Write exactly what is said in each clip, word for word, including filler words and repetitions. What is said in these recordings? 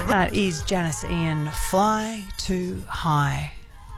That is Janice Ian, Fly Too High.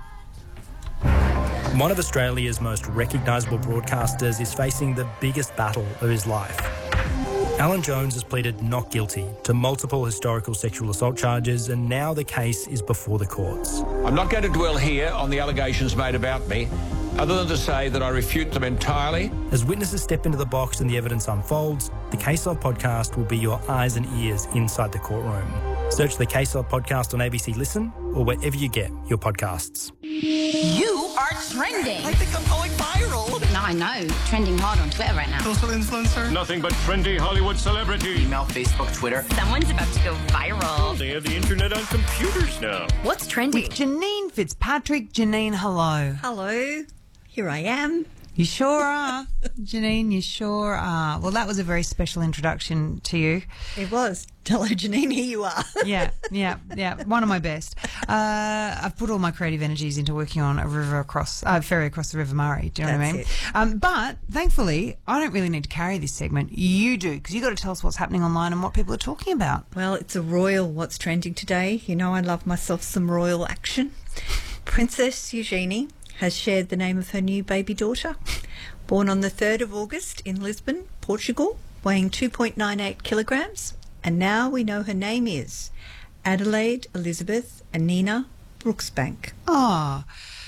One of Australia's most recognisable broadcasters is facing the biggest battle of his life. Alan Jones has pleaded not guilty to multiple historical sexual assault charges, and now the case is before the courts. I'm not going to dwell here on the allegations made about me, other than to say that I refute them entirely. As witnesses step into the box and the evidence unfolds, the Case Log podcast will be your eyes and ears inside the courtroom. Search the Case Log podcast on A B C Listen or wherever you get your podcasts. You are trending. I think I'm going viral. No, I know. Trending hard on Twitter right now. Social influencer. Nothing but trendy Hollywood celebrity. Email, Facebook, Twitter. Someone's about to go viral. They have the internet on computers now. What's trending? With Janine Fitzpatrick. Janine, hello. Hello. Here I am. You sure are. Janine, you sure are. Well, that was a very special introduction to you. It was. Hello, Janine, here you are. Yeah, yeah, yeah. One of my best. Uh, I've put all my creative energies into working on a river across, uh, ferry across the River Murray. Do you know That's what I mean? it. Um, but thankfully, I don't really need to carry this segment. You do, because you got to tell us what's happening online and what people are talking about. Well, it's a royal what's trending today. You know I love myself some royal action. Princess Eugenie has shared the name of her new baby daughter, born on the third of August in Lisbon, Portugal, weighing two point nine eight kilograms. And now we know her name is Adelaide Elizabeth Anina Brooksbank. Oh,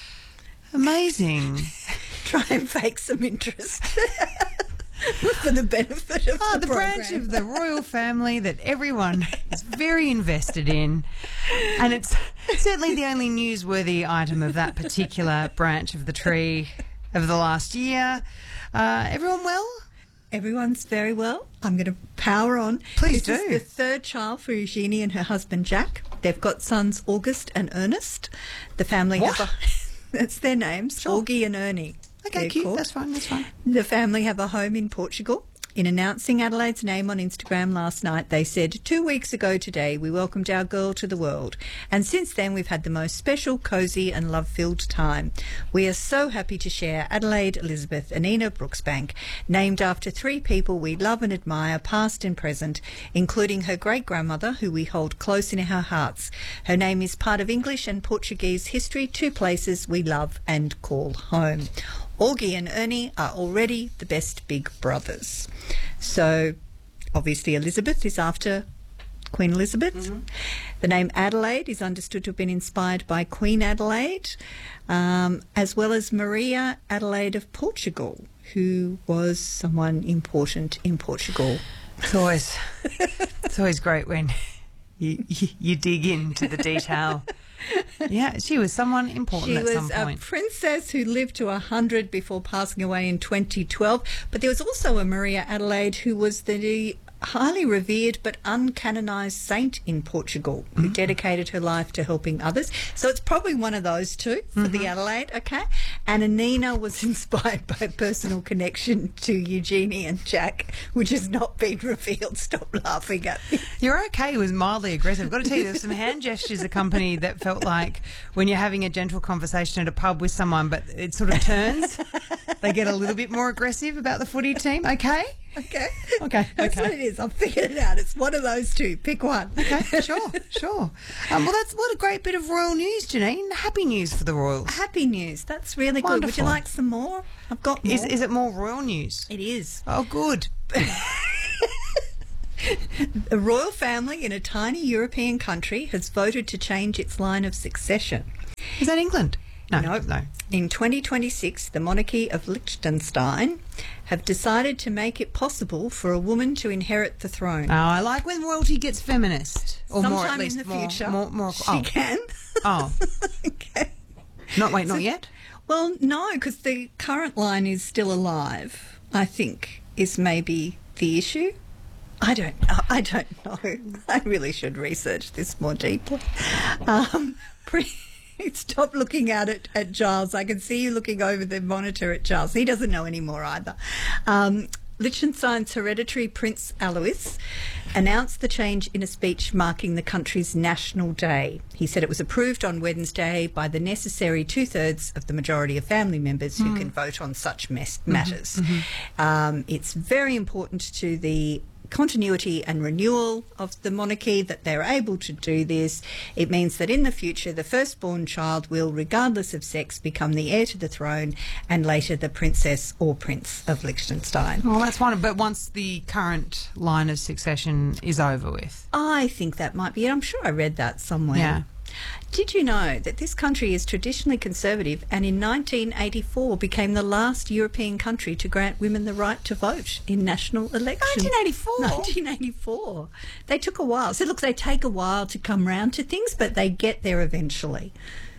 amazing. Try and fake some interest for the benefit of Oh, the, the program. branch of the royal family that everyone is very invested in. And it's certainly the only newsworthy item of that particular branch of the tree of the last year. Uh, everyone well? Everyone's very well. I'm going to power on. Please this do. Is the third child for Eugenie and her husband Jack. They've got sons August and Ernest. The family What? have a that's their names, Sure. Augie and Ernie. Okay, they're cute. called. That's fine. That's fine. The family have a home in Portugal. In announcing Adelaide's name on Instagram last night, they said, two weeks ago today, we welcomed our girl to the world. And since then, we've had the most special, cosy and love-filled time. We are so happy to share Adelaide Elizabeth Anina Brooksbank, named after three people we love and admire, past and present, including her great-grandmother, who we hold close in our hearts. Her name is part of English and Portuguese history, two places we love and call home. Augie and Ernie are already the best big brothers. So, obviously, Elizabeth is after Queen Elizabeth. Mm-hmm. The name Adelaide is understood to have been inspired by Queen Adelaide, um, as well as Maria Adelaide of Portugal, who was someone important in Portugal. It's always, it's always great when you, you, you dig into the detail. Yeah, she was someone important She at was some a point. princess who lived to one hundred before passing away in twenty twelve. But there was also a Maria Adelaide who was the highly revered but uncanonised saint in Portugal, who Mm-hmm. dedicated her life to helping others. So it's probably one of those two for Mm-hmm. the Adelaide, okay? And Anina was inspired by a personal connection to Eugenie and Jack, which has not been revealed. Stop laughing at me. You're okay. It was mildly aggressive. I've got to tell you, there were some hand gestures accompanied that felt like when you're having a gentle conversation at a pub with someone, but it sort of turns. They get a little bit more aggressive about the footy team. Okay? Okay? Okay, That's okay. what it is. I've figured it out. It's one of those two. Pick one. Okay, sure, sure. Um, well, that's what a great bit of royal news, Janine. Happy news for the royals. Happy news. That's really good. Would Wonderful. you like some more? I've got more. Is, is it more royal news? It is. Oh, good. The royal family in a tiny European country has voted to change its line of succession. Is that England? No, Nope. no. In twenty twenty-six, the monarchy of Liechtenstein have decided to make it possible for a woman to inherit the throne. Oh, I like when royalty gets feminist. Or Sometime more, at least in the more, future, More, more, she oh. can. Oh. Okay. Not, wait, not yet? Well, no, because the current line is still alive, I think, is maybe the issue. I don't know. I don't know. I really should research this more deeply. Um, pre- Stop looking at it at Giles. I can see you looking over the monitor at Giles. He doesn't know anymore either. Um, Liechtenstein's hereditary Prince Alois announced the change in a speech marking the country's National Day. He said it was approved on Wednesday by the necessary two-thirds of the majority of family members who can vote on such mes- matters. Mm-hmm. Um, it's very important to the continuity and renewal of the monarchy, that they're able to do this. It means that in the future, the firstborn child will, regardless of sex, become the heir to the throne and later the princess or prince of Liechtenstein. Well, that's one. But once the current line of succession is over with. I think that might be it. I'm sure I read that somewhere. Yeah. Did you know that this country is traditionally conservative and in nineteen eighty-four became the last European country to grant women the right to vote in national elections? nineteen eighty-four? nineteen eighty-four. They took a while. So, look, they take a while to come round to things, but they get there eventually.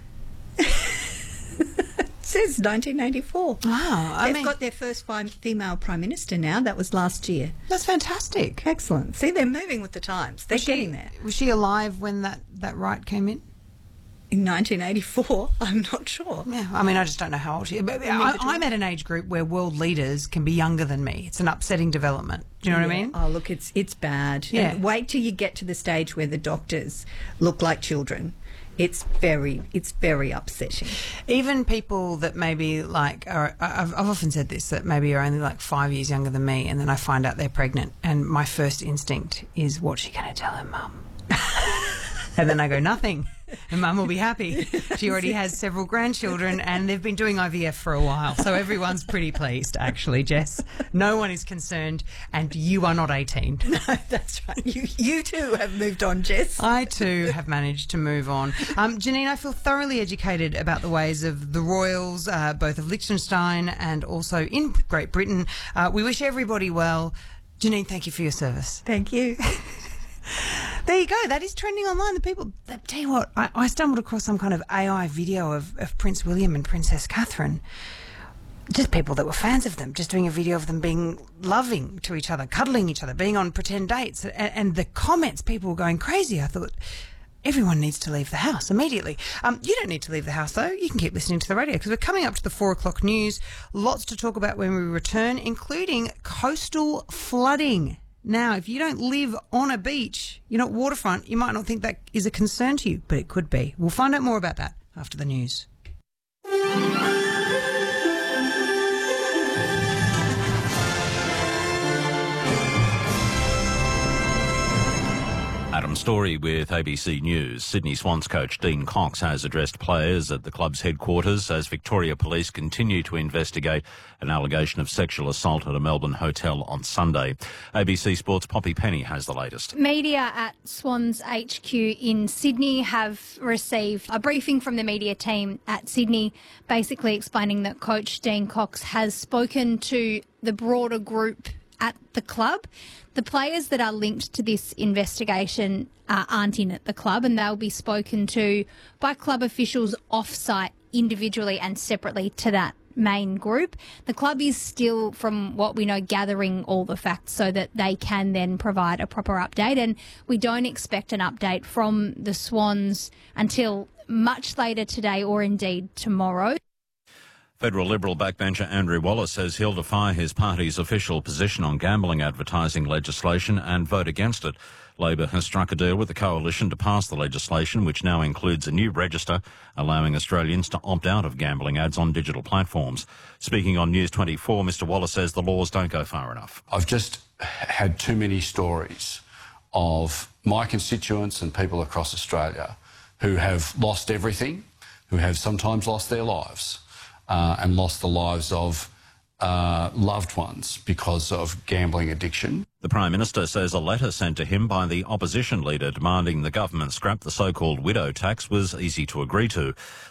It says nineteen eighty-four. Wow. I They've mean, got their first fi- female prime minister now. That was last year. that's fantastic. Excellent. See, they're moving with the times. They're Was getting she, there. Was she alive when that, that right came in? In nineteen eighty-four, I'm not sure. Yeah, I mean, I just don't know how old she is. But I, Neither do I'm I. at an age group where world leaders can be younger than me. It's an upsetting development. Do you know what I Yeah. mean? Oh, look, it's it's bad. Yeah. And wait till you get to the stage where the doctors look like children. It's very, it's very upsetting. Even people that maybe like are, I've, I've often said this, that maybe are only like five years younger than me, and then I find out they're pregnant, and my first instinct is, what's she going to tell her mum? And then I go, nothing. And mum will be happy. She already has several grandchildren and they've been doing I V F for a while. So everyone's pretty pleased, actually, Jess. No one is concerned and you are not eighteen. No, that's right. You, you too have moved on, Jess. I too have managed to move on. Um, Janine, I feel thoroughly educated about the ways of the royals, uh, both of Liechtenstein and also in Great Britain. Uh, we wish everybody well. Janine, thank you for your service. Thank you. There you go. That is trending online. The people, I tell you what, I, I stumbled across some kind of A I video of, of Prince William and Princess Catherine. Just people that were fans of them, just doing a video of them being loving to each other, cuddling each other, being on pretend dates. And, and the comments, people were going crazy. I thought, everyone needs to leave the house immediately. Um, you don't need to leave the house, though. You can keep listening to the radio because we're coming up to the four o'clock news. Lots to talk about when we return, including coastal flooding. Now, if you don't live on a beach, you're not waterfront, you might not think that is a concern to you, but it could be. We'll find out more about that after the news. Adam Story with A B C News. Sydney Swans coach Dean Cox has addressed players at the club's headquarters as Victoria Police continue to investigate an allegation of sexual assault at a Melbourne hotel on Sunday. A B C Sports' Poppy Penny has the latest. Media at Swans H Q in Sydney have received a briefing from the media team at Sydney, basically explaining that Coach Dean Cox has spoken to the broader group at the club. The players that are linked to this investigation uh, aren't in at the club, and they'll be spoken to by club officials off-site individually and separately to that main group. The club is still, from what we know, gathering all the facts so that they can then provide a proper update, and we don't expect an update from the Swans until much later today or indeed tomorrow. Federal Liberal backbencher Andrew Wallace says he'll defy his party's official position on gambling advertising legislation and vote against it. Labor has struck a deal with the coalition to pass the legislation, which now includes a new register allowing Australians to opt out of gambling ads on digital platforms. Speaking on News twenty-four, Mr Wallace says the laws don't go far enough. I've just had too many stories of my constituents and people across Australia who have lost everything, who have sometimes lost their lives. Uh, and lost the lives of uh, loved ones because of gambling addiction. The Prime Minister says a letter sent to him by the opposition leader demanding the government scrap the so-called widow tax was easy to agree to.